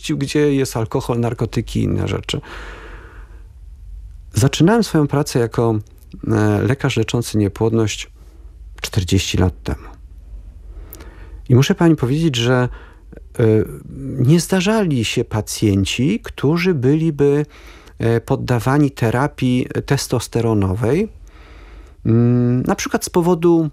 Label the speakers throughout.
Speaker 1: puścił, gdzie jest alkohol, narkotyki i inne rzeczy. Zaczynałem swoją pracę jako lekarz leczący niepłodność 40 lat temu. I muszę pani powiedzieć, że nie zdarzali się pacjenci, którzy byliby poddawani terapii testosteronowej, na przykład z powodu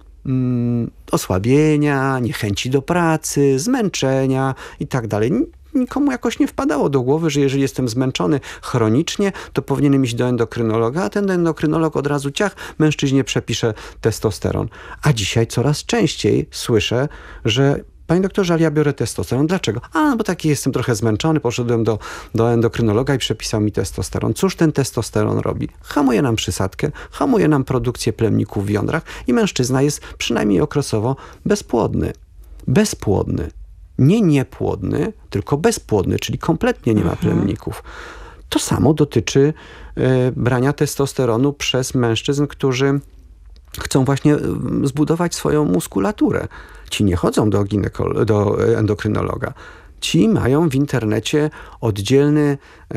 Speaker 1: osłabienia, niechęci do pracy, zmęczenia i tak dalej. Nikomu jakoś nie wpadało do głowy, że jeżeli jestem zmęczony chronicznie, to powinienem iść do endokrynologa, a ten endokrynolog od razu mężczyźnie przepisze testosteron. A dzisiaj coraz częściej słyszę, że panie doktorze, ale ja biorę testosteron. Dlaczego? Bo taki jestem trochę zmęczony, poszedłem do endokrynologa i przepisał mi testosteron. Cóż ten testosteron robi? Hamuje nam przysadkę, hamuje nam produkcję plemników w jądrach i mężczyzna jest przynajmniej okresowo bezpłodny. Bezpłodny. Nie niepłodny, tylko bezpłodny, czyli kompletnie nie ma plemników. To samo dotyczy brania testosteronu przez mężczyzn, którzy chcą właśnie zbudować swoją muskulaturę. Ci nie chodzą do endokrynologa. Ci mają w internecie oddzielny,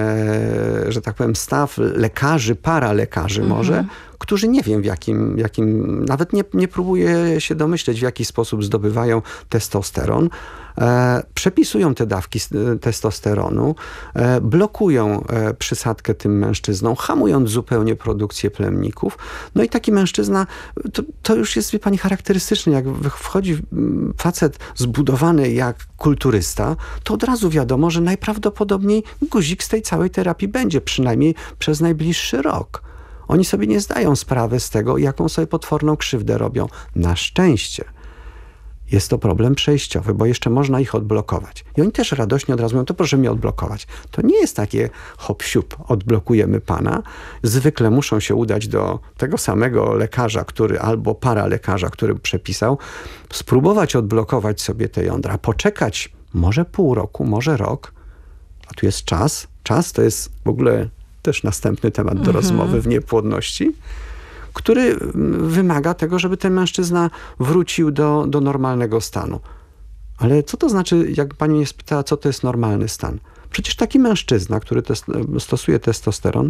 Speaker 1: że tak powiem, staw lekarzy, paralekarzy może, którzy nie wiem w jakim nawet nie próbuję się domyśleć, w jaki sposób zdobywają testosteron. Przepisują te dawki testosteronu, blokują przysadkę tym mężczyznom, hamując zupełnie produkcję plemników. No i taki mężczyzna, to już jest, wie pani, charakterystyczny. Jak wchodzi facet zbudowany jak kulturysta, to od razu wiadomo, że najprawdopodobniej guzik z tej całej terapii będzie, przynajmniej przez najbliższy rok. Oni sobie nie zdają sprawy z tego, jaką sobie potworną krzywdę robią. Na szczęście. Jest to problem przejściowy, bo jeszcze można ich odblokować. I oni też radośnie od razu mówią, to proszę mnie odblokować. To nie jest takie hop-siup, odblokujemy pana. Zwykle muszą się udać do tego samego lekarza, albo paralekarza, który przepisał, spróbować odblokować sobie te jądra, poczekać może pół roku, może rok. A tu jest czas. Czas to jest w ogóle też następny temat do rozmowy w niepłodności, który wymaga tego, żeby ten mężczyzna wrócił do normalnego stanu. Ale co to znaczy, jak pani mnie spytała, co to jest normalny stan? Przecież taki mężczyzna, który stosuje testosteron,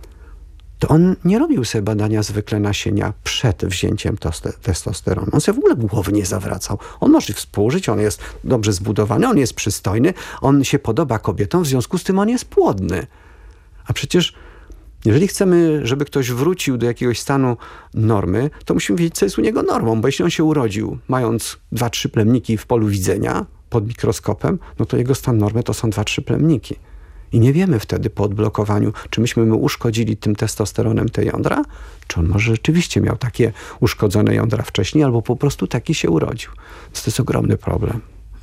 Speaker 1: to on nie robił sobie badania zwykle nasienia przed wzięciem testosteronu. On sobie w ogóle głowy nie zawracał. On może współżyć, on jest dobrze zbudowany, on jest przystojny, on się podoba kobietom, w związku z tym on jest płodny. A przecież jeżeli chcemy, żeby ktoś wrócił do jakiegoś stanu normy, to musimy wiedzieć, co jest u niego normą, bo jeśli on się urodził, mając 2-3 plemniki w polu widzenia pod mikroskopem, no to jego stan normy to są 2-3 plemniki. I nie wiemy wtedy po odblokowaniu, czy myśmy mu uszkodzili tym testosteronem te jądra, czy on może rzeczywiście miał takie uszkodzone jądra wcześniej, albo po prostu taki się urodził. Więc to jest ogromny problem.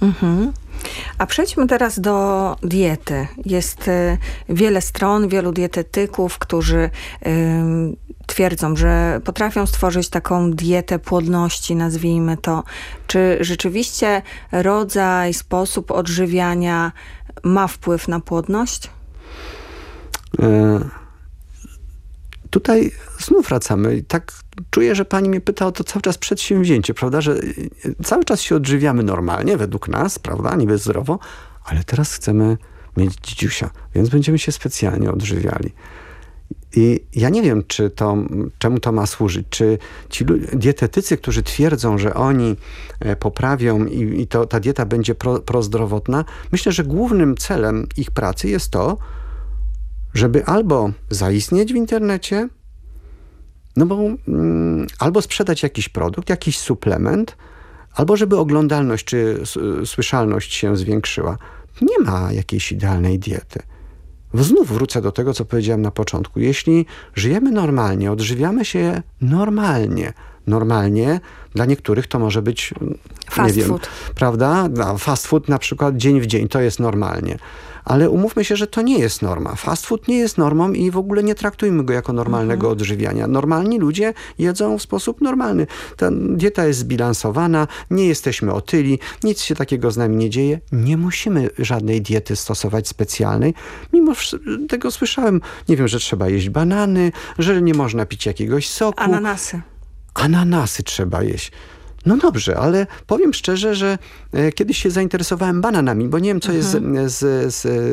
Speaker 2: A przejdźmy teraz do diety. Jest wiele stron, wielu dietetyków, którzy twierdzą, że potrafią stworzyć taką dietę płodności, nazwijmy to. Czy rzeczywiście rodzaj, sposób odżywiania ma wpływ na płodność?
Speaker 1: Tutaj znów wracamy. I tak czuję, że pani mnie pyta o to cały czas przedsięwzięcie, prawda? Że cały czas się odżywiamy normalnie, według nas, prawda? Niby zdrowo, ale teraz chcemy mieć dzidziusia, więc będziemy się specjalnie odżywiali. I ja nie wiem, czemu to ma służyć. Czy ci dietetycy, którzy twierdzą, że oni poprawią i ta dieta będzie prozdrowotna, myślę, że głównym celem ich pracy jest to, żeby albo zaistnieć w internecie, no bo albo sprzedać jakiś produkt, jakiś suplement, albo żeby oglądalność czy słyszalność się zwiększyła. Nie ma jakiejś idealnej diety. Znów wrócę do tego, co powiedziałem na początku. Jeśli żyjemy normalnie, odżywiamy się normalnie, dla niektórych to może być
Speaker 2: fast food,
Speaker 1: prawda? Fast food na przykład dzień w dzień, to jest normalnie. Ale umówmy się, że to nie jest norma. Fast food nie jest normą i w ogóle nie traktujmy go jako normalnego odżywiania. Normalni ludzie jedzą w sposób normalny. Ta dieta jest zbilansowana, nie jesteśmy otyli, nic się takiego z nami nie dzieje. Nie musimy żadnej diety stosować specjalnej. Mimo tego słyszałem, nie wiem, że trzeba jeść banany, że nie można pić jakiegoś soku. Ananasy trzeba jeść. No dobrze, ale powiem szczerze, że kiedyś się zainteresowałem bananami, bo nie wiem, co jest z